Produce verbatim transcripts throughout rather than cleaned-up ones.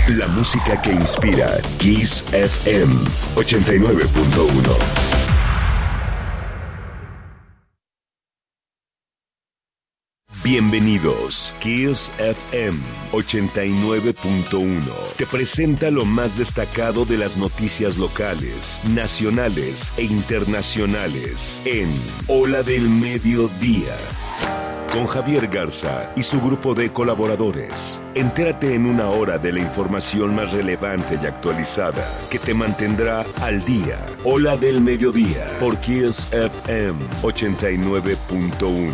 La música que inspira. Kiss F M ochenta y nueve punto uno. Bienvenidos. Kiss F M ochenta y nueve punto uno te presenta lo más destacado de las noticias locales, nacionales e internacionales en Ola del Mediodía. Con Javier Garza y su grupo de colaboradores. Entérate en una hora de la información más relevante y actualizada que te mantendrá al día. Ola del Mediodía por Kiss F M ochenta y nueve punto uno.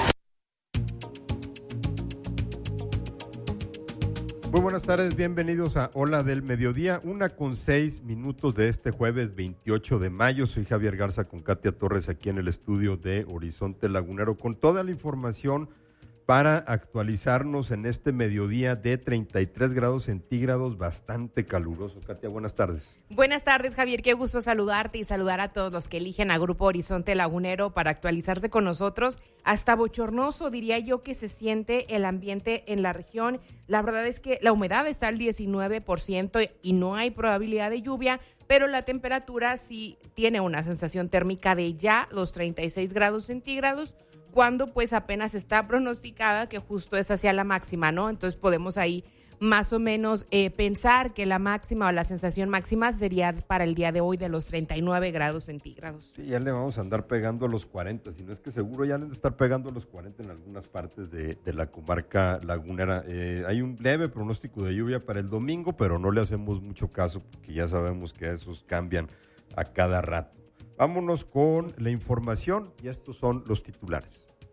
Muy buenas tardes, bienvenidos a Ola del Mediodía, una con seis minutos de este jueves veintiocho de mayo. Soy Javier Garza con Katia Torres aquí en el estudio de Horizonte Lagunero con toda la información para actualizarnos en este mediodía de treinta y tres grados centígrados, bastante caluroso. Katia, buenas tardes. Buenas tardes, Javier, qué gusto saludarte y saludar a todos los que eligen a Grupo Horizonte Lagunero para actualizarse con nosotros. Hasta bochornoso, diría yo, que se siente el ambiente en la región. La verdad es que la humedad está al diecinueve por ciento y no hay probabilidad de lluvia, pero la temperatura sí tiene una sensación térmica de ya los treinta y seis grados centígrados, cuando pues apenas está pronosticada que justo es hacia la máxima, ¿no? Entonces podemos ahí más o menos eh, pensar que la máxima o la sensación máxima sería para el día de hoy de los treinta y nueve grados centígrados. Sí, ya le vamos a andar pegando a los cuarenta, si no es que seguro ya le han de estar pegando a los cuarenta en algunas partes de, de la comarca lagunera. Eh, hay un leve pronóstico de lluvia para el domingo, pero no le hacemos mucho caso porque ya sabemos que esos cambian a cada rato. Vámonos con la información y estos son los titulares.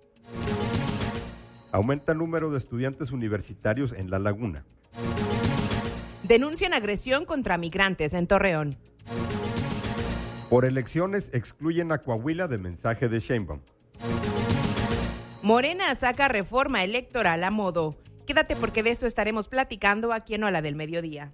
Aumenta el número de estudiantes universitarios en La Laguna. Denuncian agresión contra migrantes en Torreón. Por elecciones excluyen a Coahuila de mensaje de Sheinbaum. Morena saca reforma electoral a modo. Quédate porque de eso estaremos platicando aquí en Ola del Mediodía.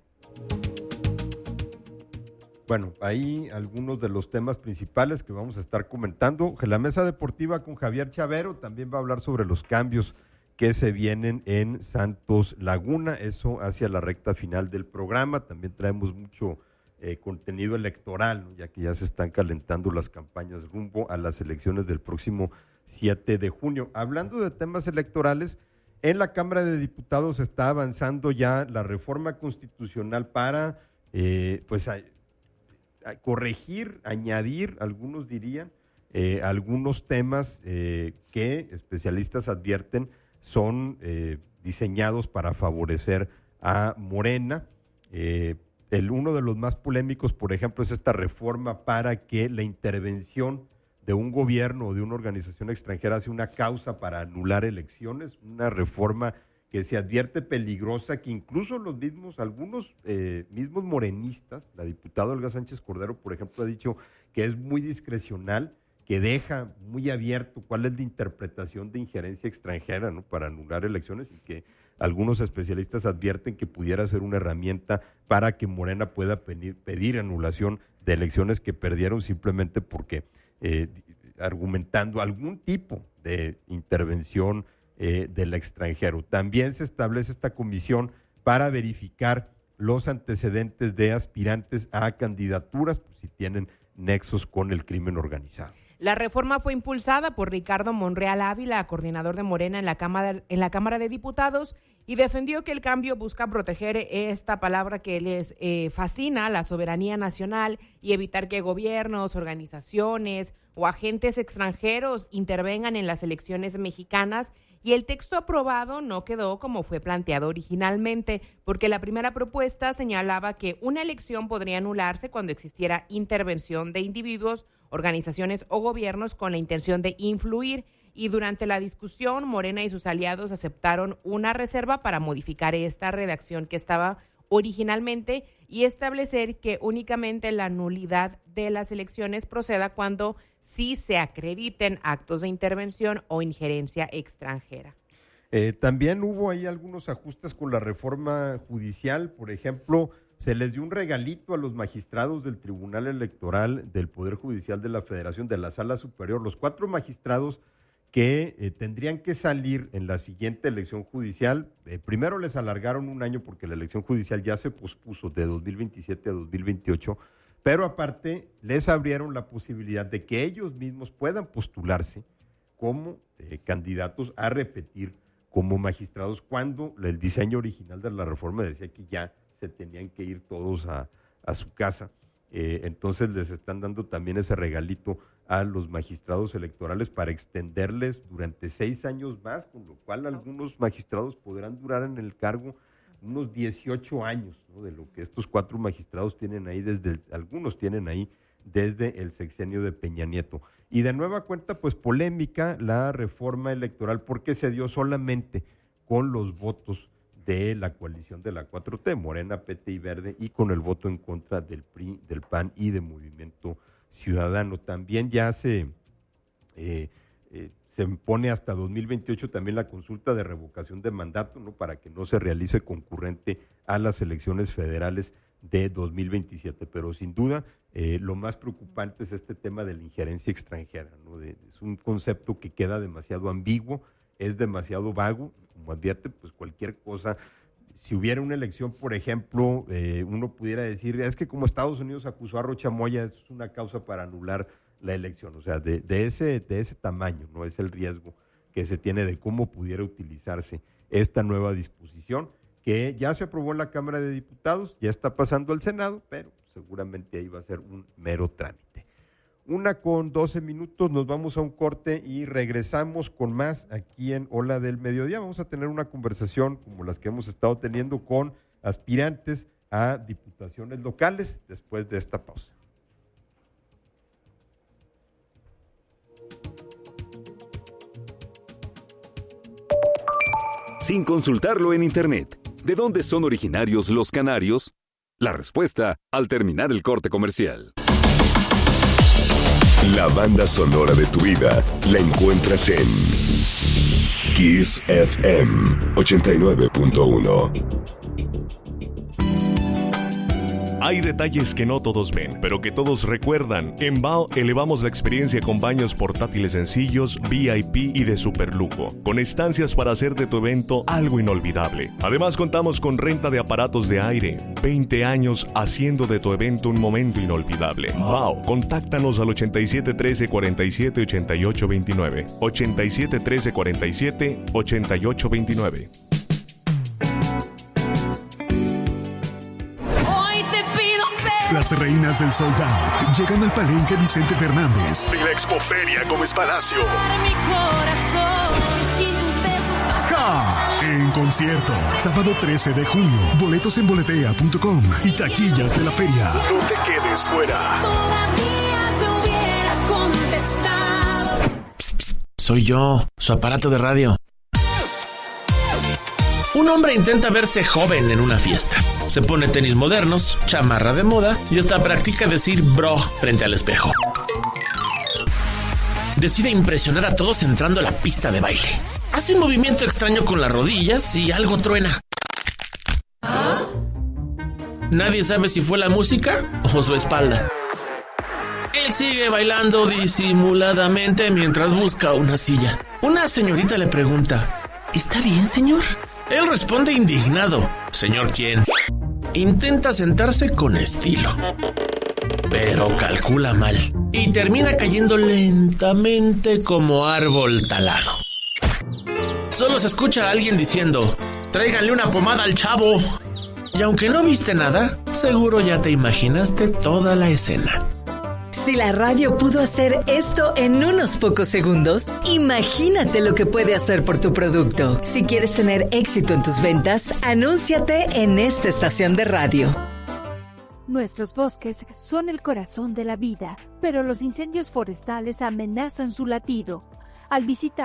Bueno, ahí algunos de los temas principales que vamos a estar comentando. La mesa deportiva con Javier Chavero también va a hablar sobre los cambios que se vienen en Santos Laguna, eso hacia la recta final del programa. También traemos mucho eh, contenido electoral, ¿no? Ya que ya se están calentando las campañas rumbo a las elecciones del próximo siete de junio. Hablando de temas electorales, en la Cámara de Diputados está avanzando ya la reforma constitucional para, eh, pues, a, a corregir, añadir, algunos dirían, eh, algunos temas eh, que especialistas advierten son eh, diseñados para favorecer a Morena. Eh, el, uno de los más polémicos, por ejemplo, es esta reforma para que la intervención de un gobierno o de una organización extranjera sea una causa para anular elecciones, una reforma que se advierte peligrosa, que incluso los mismos, algunos eh, mismos morenistas, la diputada Olga Sánchez Cordero, por ejemplo, ha dicho que es muy discrecional, que deja muy abierto cuál es la interpretación de injerencia extranjera, ¿no?, para anular elecciones, y que algunos especialistas advierten que pudiera ser una herramienta para que Morena pueda pedir, pedir anulación de elecciones que perdieron simplemente porque eh, argumentando algún tipo de intervención eh, del extranjero. También se establece esta comisión para verificar los antecedentes de aspirantes a candidaturas, pues, si tienen nexos con el crimen organizado. La reforma fue impulsada por Ricardo Monreal Ávila, coordinador de Morena en la Cámara, en la Cámara de Diputados, y defendió que el cambio busca proteger esta palabra que les eh, fascina, la soberanía nacional, y evitar que gobiernos, organizaciones o agentes extranjeros intervengan en las elecciones mexicanas. Y el texto aprobado no quedó como fue planteado originalmente, porque la primera propuesta señalaba que una elección podría anularse cuando existiera intervención de individuos, organizaciones o gobiernos con la intención de influir. Y durante la discusión, Morena y sus aliados aceptaron una reserva para modificar esta redacción que estaba originalmente y establecer que únicamente la nulidad de las elecciones proceda cuando sí se acrediten actos de intervención o injerencia extranjera. Eh, también hubo ahí algunos ajustes con la reforma judicial. Por ejemplo, se les dio un regalito a los magistrados del Tribunal Electoral del Poder Judicial de la Federación, de la Sala Superior. Los cuatro magistrados que eh, tendrían que salir en la siguiente elección judicial. Eh, primero les alargaron un año porque la elección judicial ya se pospuso de dos mil veintisiete a dos mil veintiocho, pero aparte les abrieron la posibilidad de que ellos mismos puedan postularse como eh, candidatos a repetir como magistrados cuando el diseño original de la reforma decía que ya se tenían que ir todos a, a su casa. Eh, entonces les están dando también ese regalito a los magistrados electorales para extenderles durante seis años más, con lo cual algunos magistrados podrán durar en el cargo unos dieciocho años, ¿no? De lo que estos cuatro magistrados tienen ahí, desde el, algunos tienen ahí desde el sexenio de Peña Nieto. Y de nueva cuenta, pues polémica la reforma electoral porque se dio solamente con los votos de la coalición de la cuatro T, Morena, P T y Verde, y con el voto en contra del P R I, del P A N y de Movimiento Ciudadano. También ya se, eh, eh, se pone hasta dos mil veintiocho también la consulta de revocación de mandato, ¿no? Para que no se realice concurrente a las elecciones federales de dos mil veintisiete. Pero sin duda, eh, lo más preocupante es este tema de la injerencia extranjera, ¿no? De, es un concepto que queda demasiado ambiguo, es demasiado vago. Como advierte, pues cualquier cosa, si hubiera una elección, por ejemplo, eh, uno pudiera decir, es que como Estados Unidos acusó a Rocha Moya, es una causa para anular la elección. O sea, de, de, ese, de ese tamaño, ¿no? Es el riesgo que se tiene de cómo pudiera utilizarse esta nueva disposición, que ya se aprobó en la Cámara de Diputados, ya está pasando al Senado, pero seguramente ahí va a ser un mero trámite. Una con doce minutos, nos vamos a un corte y regresamos con más aquí en Hola del Mediodía. Vamos a tener una conversación como las que hemos estado teniendo con aspirantes a diputaciones locales después de esta pausa. Sin consultarlo en internet, ¿de dónde son originarios los canarios? La respuesta al terminar el corte comercial. La banda sonora de tu vida la encuentras en Kiss F M ochenta y nueve punto uno. Hay detalles que no todos ven, pero que todos recuerdan. En B A O elevamos la experiencia con baños portátiles sencillos, V I P y de superlujo, con estancias para hacer de tu evento algo inolvidable. Además contamos con renta de aparatos de aire. veinte años haciendo de tu evento un momento inolvidable. B A O, contáctanos al ochenta y siete trece cuarenta y siete ochenta y ocho veintinueve. ochenta y siete trece cuarenta y siete ochenta y ocho veintinueve. Las reinas del sold out llegan al Palenque Vicente Fernández de la Expoferia Gómez Palacio. Ja, en concierto, sábado trece de junio, boletos en boletea punto com y taquillas de la feria. No te quedes fuera. Psst, psst, soy yo, su aparato de radio. Un hombre intenta verse joven en una fiesta. Se pone tenis modernos, chamarra de moda y hasta practica decir bro frente al espejo. Decide impresionar a todos entrando a la pista de baile. Hace un movimiento extraño con las rodillas y algo truena. ¿Ah? Nadie sabe si fue la música o su espalda. Él sigue bailando disimuladamente mientras busca una silla. Una señorita le pregunta, ¿está bien, señor? Él responde indignado, ¿señor quién? Intenta sentarse con estilo, pero calcula mal y termina cayendo lentamente como árbol talado. Solo se escucha a alguien diciendo, tráiganle una pomada al chavo. Y aunque no viste nada, seguro ya te imaginaste toda la escena. Si la radio pudo hacer esto en unos pocos segundos, imagínate lo que puede hacer por tu producto. Si quieres tener éxito en tus ventas, anúnciate en esta estación de radio. Nuestros bosques son el corazón de la vida, pero los incendios forestales amenazan su latido. Al visitar